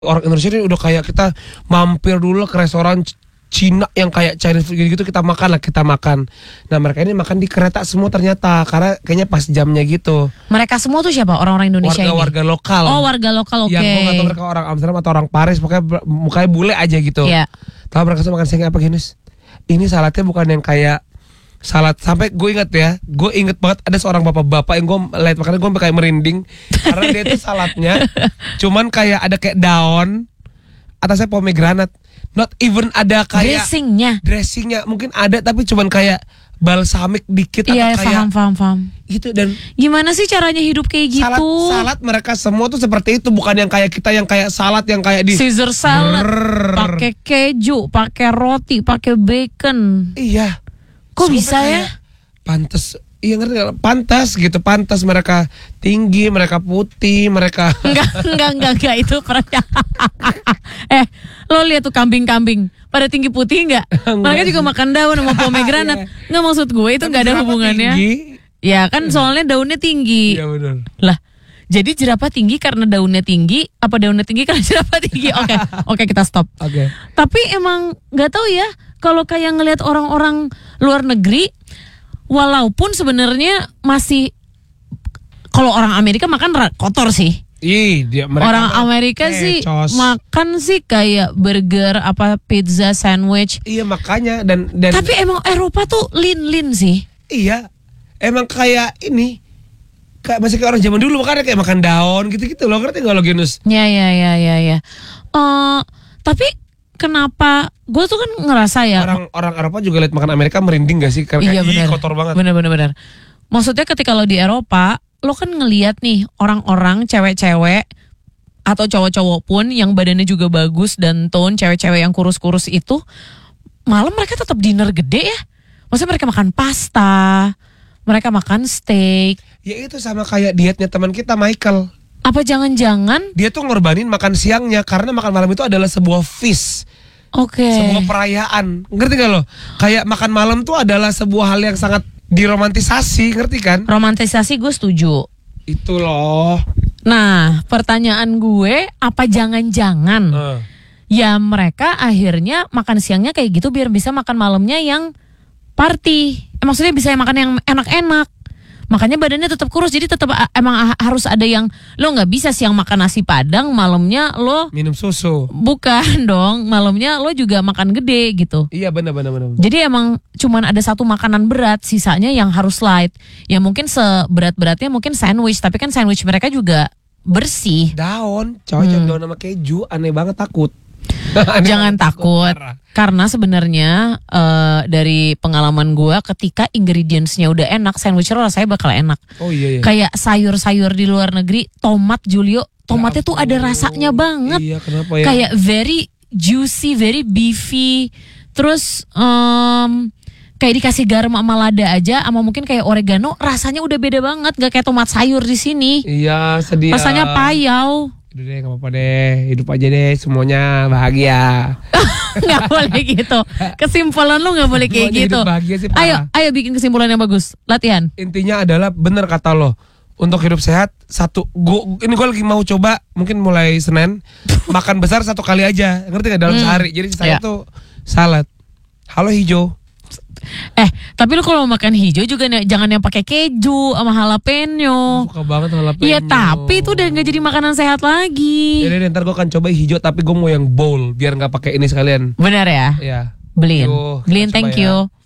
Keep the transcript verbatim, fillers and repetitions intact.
Orang Indonesia ini udah kayak kita mampir dulu ke restoran Cina yang kayak Chinese food gitu, kita makan lah, kita makan. Nah mereka ini makan di kereta semua ternyata, karena kayaknya pas jamnya gitu. Mereka semua tuh siapa? Orang-orang Indonesia warga, ini? Warga lokal. Oh warga lokal, oke. Yang gue gak tau mereka orang Amsterdam atau orang Paris, pokoknya mukanya bule aja gitu. Iya. Tahu mereka semua makan siangnya apa gini? Ini saladnya bukan yang kayak salad, sampai gue inget ya, gue inget banget ada seorang bapak-bapak yang gue lihat makanya gue kayak merinding karena dia tuh saladnya cuman kayak ada kayak daun, atasnya pomegranate, not even ada kayak dressingnya, dressingnya mungkin ada tapi cuman kayak balsamik dikit iya, atau kayak paham, paham, paham. Gitu. Dan gimana sih caranya hidup kayak gitu? Salad, salad mereka semua tuh seperti itu, bukan yang kayak kita yang kayak salad yang kayak di Caesar salad, pakai keju, pakai roti, pakai bacon. Iya. Kok Sampai bisa ya? Pantes, iya ngerti gak? Pantas gitu, pantas mereka tinggi, mereka putih, mereka enggak, enggak, enggak, enggak itu pernah. Eh, lo lihat tuh kambing-kambing pada tinggi putih enggak? Mereka juga makan daun sama pomegranate. Enggak, maksud gue itu enggak ada hubungannya. Tinggi? Ya kan soalnya daunnya tinggi. Iya benar. Lah, jadi jerapah tinggi karena daunnya tinggi, apa daunnya tinggi karena jerapah tinggi? Oke, oke kita stop. Oke. Tapi emang nggak tahu ya, kalau kayak ngelihat orang-orang luar negeri, walaupun sebenarnya masih, kalau orang Amerika makan kotor sih. Ih, dia mereka orang Amerika sih cos. makan sih kayak burger, apa pizza, sandwich. Iya makanya dan dan. Tapi emang Eropa tuh lean-lean sih. Iya, emang kayak ini. Kayak masih kayak orang zaman dulu, makanya kayak makan daun gitu-gitu loh, ngerti gak lo Genus? Ya ya ya ya ya. Uh, tapi kenapa gue tuh kan ngerasa ya orang orang Eropa juga lihat makan Amerika merinding gak sih? Karena iya, kayak, ih, kotor banget. Bener bener bener. Maksudnya ketika lo di Eropa, lo kan ngelihat nih orang-orang cewek-cewek atau cowok-cowok pun yang badannya juga bagus dan tone, cewek-cewek yang kurus-kurus itu malam mereka tetap dinner gede ya. Maksudnya mereka makan pasta, mereka makan steak. Ya itu sama kayak dietnya teman kita Michael. Apa jangan-jangan dia tuh ngorbanin makan siangnya karena makan malam itu adalah sebuah feast. Oke. Okay. Sebuah perayaan. Ngerti gak lo? Kayak makan malam tuh adalah sebuah hal yang sangat diromantisasi, ngerti kan? Romantisasi gue setuju. Itu loh. Nah, pertanyaan gue, apa jangan-jangan uh. ya mereka akhirnya makan siangnya kayak gitu biar bisa makan malamnya yang party. Eh, maksudnya bisa makan yang enak-enak. Makanya badannya tetap kurus, jadi tetap emang harus ada yang lo nggak bisa siang makan nasi padang, malamnya lo minum susu. Bukan dong, malamnya lo juga makan gede gitu. Iya benar benar benar. Jadi emang cuman ada satu makanan berat, sisanya yang harus light. Ya mungkin seberat-beratnya mungkin sandwich, tapi kan sandwich mereka juga bersih. Daun, cocok hmm. daun sama keju, aneh banget takut. Jangan takut, karena sebenarnya uh, dari pengalaman gue, ketika ingredientsnya udah enak, sandwichnya rasanya bakal enak. Oh iya, iya. Kayak sayur-sayur di luar negeri, tomat Julio, tomatnya ya, tuh ada rasanya banget. Iya, kenapa ya? Kayak very juicy, very beefy. Terus um, kayak dikasih garam sama lada aja, sama mungkin kayak oregano, rasanya udah beda banget, gak kayak tomat sayur di sini. Iya, sedih. Rasanya payau. Udah deh, gak apa-apa deh, hidup aja deh, semuanya bahagia. Gak boleh gitu. Kesimpulan lu gak boleh kayak gitu. Sih, ayo, ayo bikin kesimpulan yang bagus. Latihan. Intinya adalah bener kata lo. Untuk hidup sehat, satu, gua, ini gue lagi mau coba, mungkin mulai Senin, makan besar satu kali aja, ngerti gak, dalam hmm. sehari. Jadi saya yeah. tuh salad. Halo hijau. Eh, tapi lu kalau makan hijau juga nih, jangan yang pakai keju sama jalapeno. Suka banget jalapeno. Iya, tapi itu udah nggak jadi makanan sehat lagi. Jadi ntar gue akan coba hijau, tapi gue mau yang bowl biar nggak pakai ini sekalian. Benar ya? Iya. Beliin, beliin, thank you. Ya.